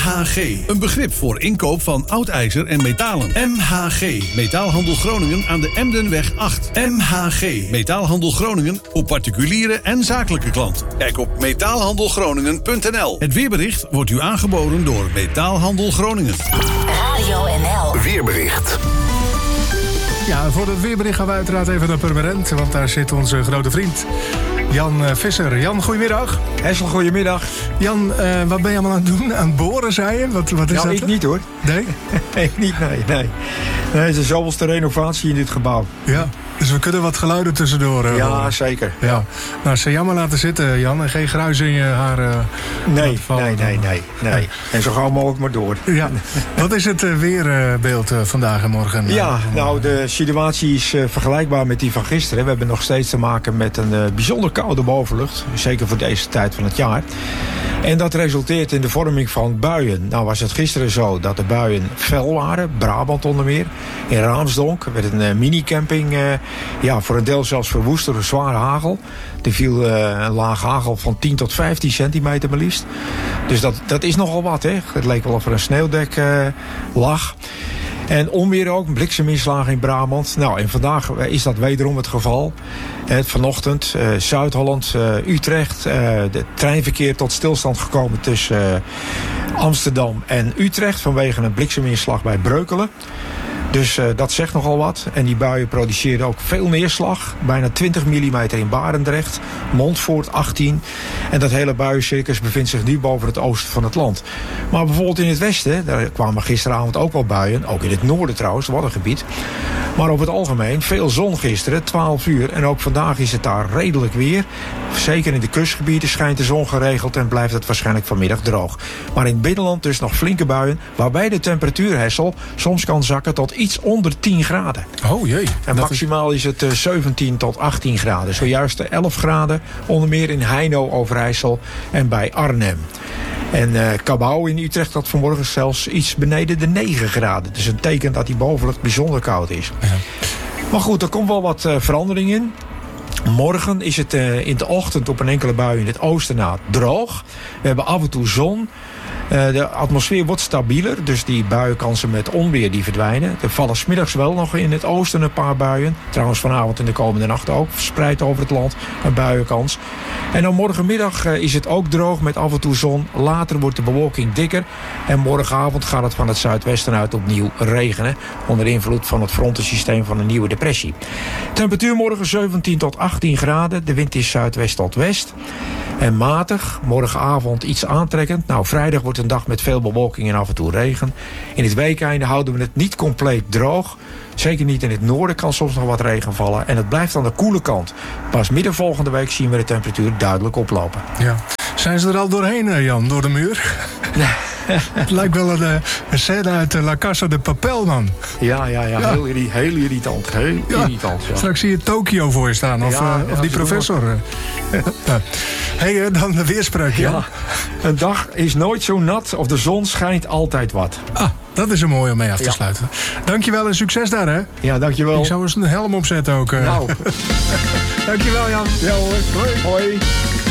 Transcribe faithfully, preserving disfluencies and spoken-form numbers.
H G, een begrip voor inkoop van oud ijzer en metalen. M H G, Metaalhandel Groningen aan de Emdenweg acht. M H G, Metaalhandel Groningen voor particuliere en zakelijke klanten. Kijk op metaalhandelgroningen punt n l. Het weerbericht wordt u aangeboden door Metaalhandel Groningen. Radio N L. Weerbericht. Ja, voor het weerbericht gaan we uiteraard even naar Purmerend, want daar zit onze grote vriend Jan Visser. Jan, goedemiddag. Hessel, goedemiddag. Jan, uh, wat ben je allemaal aan het doen? Aan het boren, zei je? Wat, wat is nou, dat? ik niet hoor. Nee? ik niet, nee, nee. Nee, het is de zoveelste renovatie in dit gebouw. Ja, dus we kunnen wat geluiden tussendoor uh, Ja, horen. zeker. Ja. Ja. Nou, ze jammer laten zitten, Jan. En geen gruis in je haar uh, nee, vallen. nee, nee, nee, nee. En zo gauw mogelijk maar door. Ja. Wat is het uh, weerbeeld uh, vandaag en morgen? Ja, nou, de situatie is uh, vergelijkbaar met die van gisteren. We hebben nog steeds te maken met een uh, bijzonder koude bovenlucht. Zeker voor deze tijd van het jaar. En dat resulteert in de vorming van buien. Nou was het gisteren zo dat de buien fel waren. Brabant onder meer. In Raamsdonk werd een uh, minicamping uh, ja, voor een deel zelfs verwoest door een zware hagel. Er viel uh, een laag hagel van tien tot vijftien centimeter maar liefst. Dus dat, dat is nogal wat, hè. Het leek wel of er een sneeuwdek uh, lag. En onweer ook, blikseminslagen in Brabant. Nou, en vandaag is dat wederom het geval. Eh, vanochtend uh, Zuid-Holland, uh, Utrecht. Uh, de treinverkeer tot stilstand gekomen tussen uh, Amsterdam en Utrecht vanwege een blikseminslag bij Breukelen. Dus uh, dat zegt nogal wat. En die buien produceerden ook veel neerslag. Bijna twintig millimeter in Barendrecht. Montfoort achttien. En dat hele buiencircus bevindt zich nu boven het oosten van het land. Maar bijvoorbeeld in het westen, daar kwamen gisteravond ook wel buien. Ook in het noorden trouwens, wat een gebied. Maar over het algemeen veel zon gisteren, twaalf uur. En ook vandaag is het daar redelijk weer. Zeker in de kustgebieden schijnt de zon geregeld en blijft het waarschijnlijk vanmiddag droog. Maar in het binnenland dus nog flinke buien, waarbij de temperatuur, Hessel, soms kan zakken tot iets onder tien graden. Oh jee. En maximaal is het uh, zeventien tot achttien graden. Zojuist elf graden, onder meer in Heino, Overijssel en bij Arnhem. En uh, Cabau in Utrecht had vanmorgen zelfs iets beneden de negen graden. Dus een teken dat die bovenlucht bijzonder koud is. Ja. Maar goed, er komt wel wat uh, verandering in. Morgen is het uh, in de ochtend op een enkele bui in het oosten na droog. We hebben af en toe zon. Uh, de atmosfeer wordt stabieler, dus die buienkansen met onweer die verdwijnen. Er vallen 's middags wel nog in het oosten een paar buien. Trouwens vanavond en de komende nacht ook, verspreid over het land, een buienkans. En dan morgenmiddag uh, is het ook droog met af en toe zon. Later wordt de bewolking dikker. En morgenavond gaat het van het zuidwesten uit opnieuw regenen. Onder invloed van het frontensysteem van een nieuwe depressie. Temperatuur morgen zeventien tot achttien graden. De wind is zuidwest tot west. En matig, morgenavond iets aantrekkend. Nou, vrijdag wordt een dag met veel bewolking en af en toe regen. In het weekeinde houden we het niet compleet droog. Zeker niet in het noorden kan soms nog wat regen vallen. En het blijft aan de koele kant. Pas midden volgende week zien we de temperatuur duidelijk oplopen. Ja. Zijn ze er al doorheen, Jan, door de muur? Het lijkt wel een, een scène uit La Casa de Papel, man. Ja, ja, ja. ja. Heel, heel irritant. Heel ja. irritant, ja. Straks zie je Tokio voor je staan. Of, ja, uh, of ja, die professor. Hé, hey, dan de weerspreuk. Ja. ja. Een dag is nooit zo nat of de zon schijnt altijd wat. Ah, dat is een mooi om mee af te ja. sluiten. Dankjewel en succes daar, hè? Ja, dankjewel. Ik zou eens een helm opzetten ook. Uh. Nou. Dankjewel, Jan. Ja hoor. Hoi. Hoi.